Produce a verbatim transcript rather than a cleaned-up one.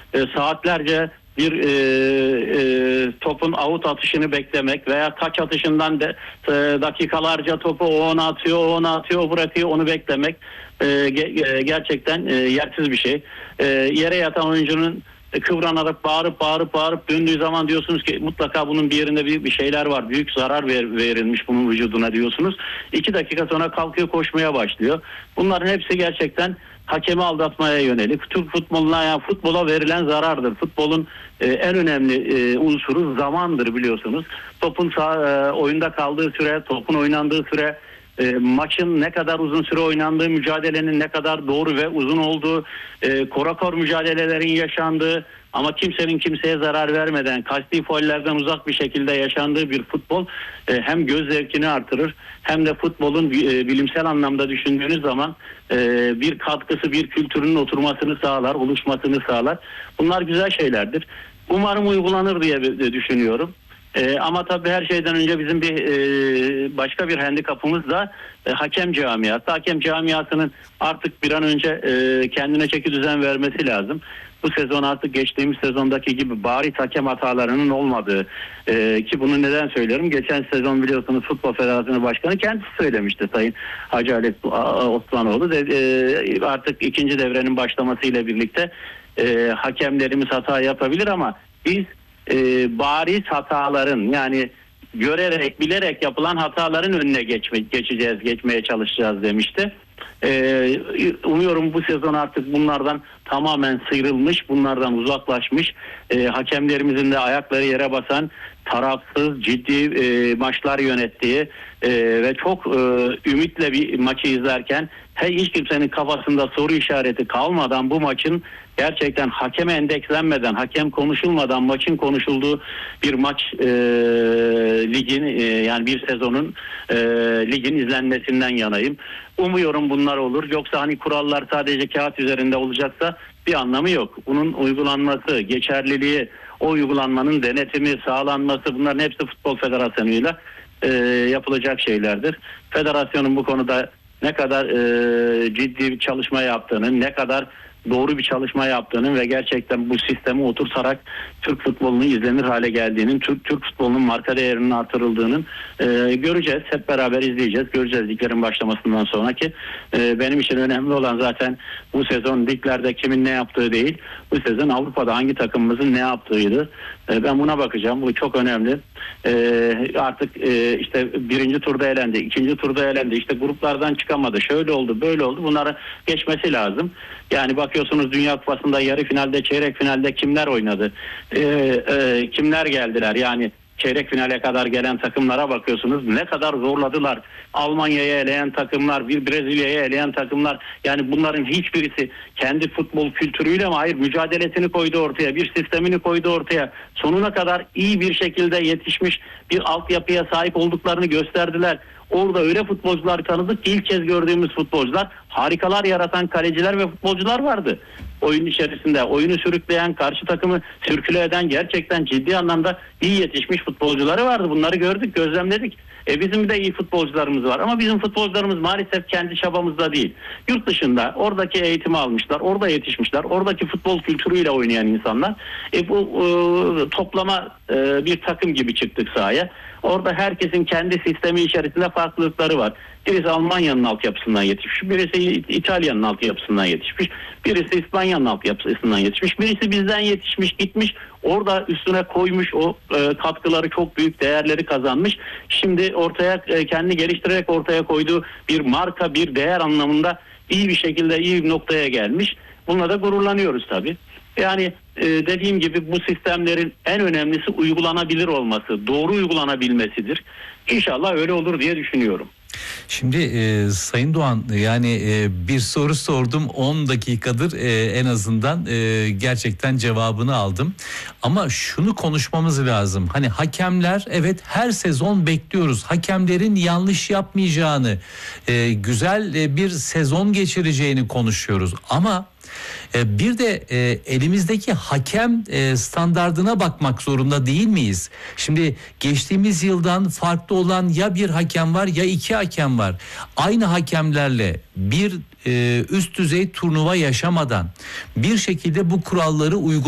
e, saatlerce bir e, e, topun out atışını beklemek veya taç atışından de, e, dakikalarca topu o ona atıyor, o ona atıyor, o bırakıyor, onu beklemek e, ge, gerçekten e, yersiz bir şey. E, yere yatan oyuncunun kıvranarak bağırıp bağırıp bağırıp döndüğü zaman diyorsunuz ki mutlaka bunun bir yerinde bir, bir şeyler var. Büyük zarar ver, verilmiş bunun vücuduna diyorsunuz. İki dakika sonra kalkıyor, koşmaya başlıyor. Bunların hepsi gerçekten hakemi aldatmaya yönelik. Türk futboluna, yani futbola verilen zarardır. Futbolun e, en önemli e, unsuru zamandır biliyorsunuz. Topun sağ, e, oyunda kaldığı süre, topun oynandığı süre, E, maçın ne kadar uzun süre oynandığı, mücadelenin ne kadar doğru ve uzun olduğu, e, korakor mücadelelerin yaşandığı ama kimsenin kimseye zarar vermeden, kasti faullerden uzak bir şekilde yaşandığı bir futbol e, hem göz zevkini artırır hem de futbolun e, bilimsel anlamda düşündüğünüz zaman e, bir katkısı, bir kültürün oturmasını sağlar, oluşmasını sağlar. Bunlar güzel şeylerdir. Umarım uygulanır diye düşünüyorum. Ee, ama tabii her şeyden önce bizim bir e, başka bir handikapımız da e, hakem camiası. Hakem camiasının artık bir an önce e, kendine çeki düzen vermesi lazım. Bu sezon artık geçtiğimiz sezondaki gibi bariz hakem hatalarının olmadığı e, ki bunu neden söylüyorum? Geçen sezon biliyorsunuz Futbol Federasyonu Başkanı kendisi söylemişti, Sayın Hacı Ali Osmanoğlu. De, e, artık ikinci devrenin başlamasıyla birlikte e, hakemlerimiz hata yapabilir ama biz E, bariz hataların, yani görerek bilerek yapılan hataların önüne geçme, geçeceğiz, geçmeye çalışacağız demişti. E, umuyorum bu sezon artık bunlardan tamamen sıyrılmış, bunlardan uzaklaşmış, e, hakemlerimizin de ayakları yere basan, tarafsız, ciddi e, maçlar yönettiği e, ve çok e, ümitle bir maçı izlerken hiç kimsenin kafasında soru işareti kalmadan bu maçın gerçekten hakeme endekslenmeden, hakem konuşulmadan maçın konuşulduğu bir maç e, ligin e, yani bir sezonun e, ligin izlenmesinden yanayım. Umuyorum bunlar olur. Yoksa hani kurallar sadece kağıt üzerinde olacaksa bir anlamı yok. Bunun uygulanması, geçerliliği, o uygulanmanın denetimi, sağlanması, bunların hepsi Futbol Federasyonu'yla e, yapılacak şeylerdir. Federasyonun bu konuda ne kadar e, ciddi bir çalışma yaptığını, ne kadar doğru bir çalışma yaptığının ve gerçekten bu sistemi oturtarak Türk futbolunun izlenir hale geldiğinin, Türk Türk futbolunun marka değerinin artırıldığının e, göreceğiz. Hep beraber izleyeceğiz. Göreceğiz liglerin başlamasından sonraki. E, benim için önemli olan zaten bu sezon liglerde kimin ne yaptığı değil. Bu sezon Avrupa'da hangi takımımızın ne yaptığıydı. E, ben buna bakacağım. Bu çok önemli. E, artık e, işte birinci turda elendi, ikinci turda elendi. İşte gruplardan çıkamadı. Şöyle oldu, böyle oldu. Bunları geçmesi lazım. Yani bakıyorsunuz Dünya Kupası'nda yarı finalde, çeyrek finalde kimler oynadı? Ee, e, kimler geldiler? Yani çeyrek finale kadar gelen takımlara bakıyorsunuz. Ne kadar zorladılar. Almanya'yı eleyen takımlar, bir Brezilya'yı eleyen takımlar. Yani bunların hiçbirisi kendi futbol kültürüyle mi? Hayır, mücadelesini koydu ortaya. Bir sistemini koydu ortaya. Sonuna kadar iyi bir şekilde yetişmiş bir altyapıya sahip olduklarını gösterdiler. Orada öyle futbolcular tanıdık ki ilk kez gördüğümüz futbolcular, harikalar yaratan kaleciler ve futbolcular vardı. Oyun içerisinde oyunu sürükleyen, karşı takımı sürküle eden gerçekten ciddi anlamda iyi yetişmiş futbolcuları vardı. Bunları gördük, gözlemledik. E bizim de iyi futbolcularımız var ama bizim futbolcularımız maalesef kendi çabamızda değil. Yurt dışında oradaki eğitimi almışlar, orada yetişmişler, oradaki futbol kültürüyle oynayan insanlar. E bu e, toplama e, bir takım gibi çıktık sahaya. Orada herkesin kendi sistemi içerisinde farklılıkları var. Birisi Almanya'nın altyapısından yetişmiş, birisi İtalya'nın altyapısından yetişmiş, birisi İspanya'nın altyapısından yetişmiş, birisi bizden yetişmiş, gitmiş, orada üstüne koymuş, o e, katkıları, çok büyük değerleri kazanmış. Şimdi ortaya e, kendini geliştirerek ortaya koyduğu bir marka, bir değer anlamında iyi bir şekilde iyi bir noktaya gelmiş. Bununla da gururlanıyoruz tabii. Yani e, dediğim gibi bu sistemlerin en önemlisi uygulanabilir olması, doğru uygulanabilmesidir. İnşallah öyle olur diye düşünüyorum. Şimdi e, Sayın Doğan, yani e, bir soru sordum, on dakikadır e, en azından e, gerçekten cevabını aldım. Ama şunu konuşmamız lazım. Hani hakemler, evet, her sezon bekliyoruz. Hakemlerin yanlış yapmayacağını, e, güzel e, bir sezon geçireceğini konuşuyoruz. Ama bir de e, elimizdeki hakem e, standardına bakmak zorunda değil miyiz? Şimdi geçtiğimiz yıldan farklı olan ya bir hakem var ya iki hakem var. Aynı hakemlerle bir e, üst düzey turnuva yaşamadan bir şekilde bu kuralları uygulamak